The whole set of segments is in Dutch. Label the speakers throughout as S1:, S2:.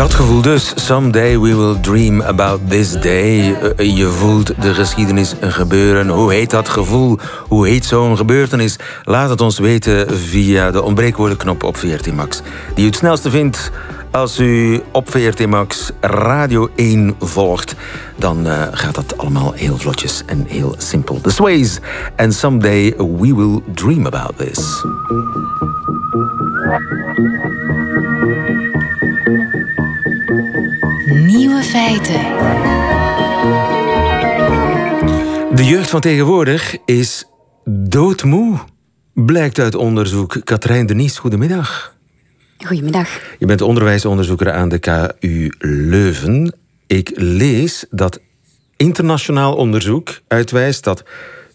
S1: Dat gevoel dus. Someday we will dream about this day. Je voelt de geschiedenis gebeuren. Hoe heet dat gevoel? Hoe heet zo'n gebeurtenis? Laat het ons weten via de ontbreekwoordenknop op VRT Max. Die u het snelste vindt als u op VRT Max Radio 1 volgt. Dan gaat dat allemaal heel vlotjes en heel simpel. The Sways and Someday we will dream about this.
S2: Nieuwe feiten.
S1: De jeugd van tegenwoordig is doodmoe, blijkt uit onderzoek. Katrijn Denies, goedemiddag.
S3: Goedemiddag.
S1: Je bent onderwijsonderzoeker aan de KU Leuven. Ik lees dat internationaal onderzoek uitwijst dat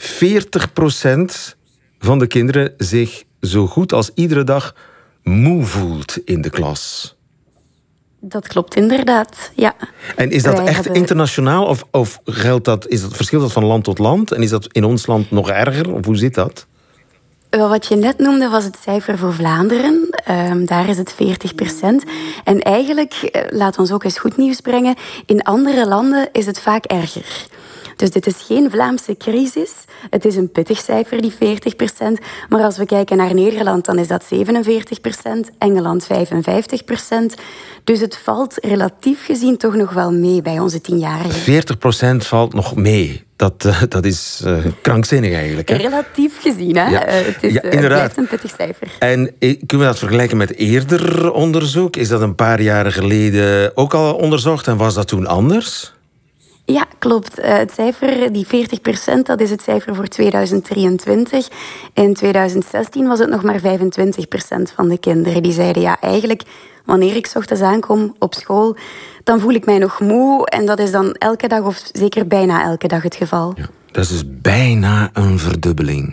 S1: 40% van de kinderen zich zo goed als iedere dag moe voelt in de klas.
S3: Dat klopt inderdaad, ja.
S1: En is dat echt internationaal of verschilt dat van land tot land? En is dat in ons land nog erger? Of hoe zit dat?
S3: Wat je net noemde was het cijfer voor Vlaanderen. Daar is het 40%. En eigenlijk, laat ons ook eens goed nieuws brengen, in andere landen is het vaak erger. Dus dit is geen Vlaamse crisis. Het is een pittig cijfer, die 40%. Maar als we kijken naar Nederland, dan is dat 47%. Engeland 55%. Dus het valt relatief gezien toch nog wel mee bij onze 10-jarigen.
S1: 40% valt nog mee. Dat is krankzinnig eigenlijk. Hè?
S3: Relatief gezien, hè?
S1: Ja.
S3: Het blijft een pittig cijfer.
S1: En kunnen we dat vergelijken met eerder onderzoek? Is dat een paar jaren geleden ook al onderzocht en was dat toen anders?
S3: Ja, klopt. Het cijfer, die 40%, dat is het cijfer voor 2023. In 2016 was het nog maar 25% van de kinderen. Die zeiden, ja, eigenlijk, wanneer ik 's ochtends aankom op school, dan voel ik mij nog moe. En dat is dan elke dag, of zeker bijna elke dag het geval. Ja,
S1: dat is dus bijna een verdubbeling.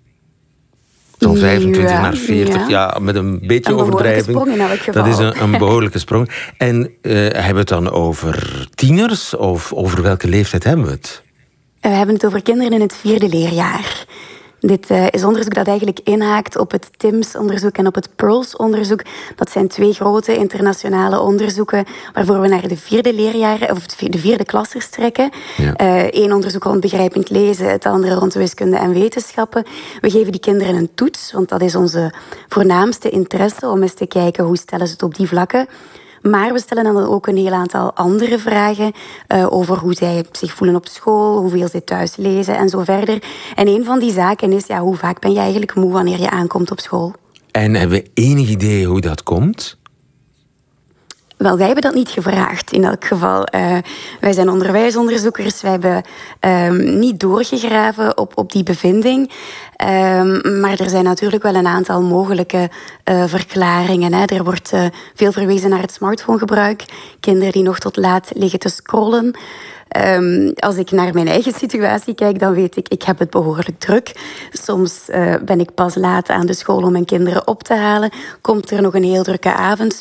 S1: Van 25 naar 40, ja, met een beetje overdrijving.
S3: Een behoorlijke sprong in elk geval.
S1: Dat is een behoorlijke sprong. En hebben we het dan over tieners? Of over welke leeftijd hebben we het?
S3: We hebben het over kinderen in het 4e leerjaar. Dit is onderzoek dat eigenlijk inhaakt op het TIMSS-onderzoek en op het PIRLS-onderzoek. Dat zijn 2 grote internationale onderzoeken waarvoor we naar de 4e leerjaren, of de 4e klassers trekken. Ja. 1 onderzoek rond begrijpend lezen, het andere rond wiskunde en wetenschappen. We geven die kinderen een toets, want dat is onze voornaamste interesse om eens te kijken hoe stellen ze het op die vlakken. Maar we stellen dan ook een heel aantal andere vragen over hoe zij zich voelen op school, hoeveel zij thuis lezen en zo verder. En een van die zaken is, hoe vaak ben je eigenlijk moe wanneer je aankomt op school?
S1: En hebben we enig idee hoe dat komt?
S3: Wel, wij hebben dat niet gevraagd, in elk geval. Wij zijn onderwijsonderzoekers. Wij hebben niet doorgegraven op die bevinding. Maar er zijn natuurlijk wel een aantal mogelijke verklaringen. Hè. Er wordt veel verwezen naar het smartphonegebruik. Kinderen die nog tot laat liggen te scrollen. Als ik naar mijn eigen situatie kijk, dan weet ik heb het behoorlijk druk. Soms ben ik pas laat aan de school om mijn kinderen op te halen. Komt er nog een heel drukke avond,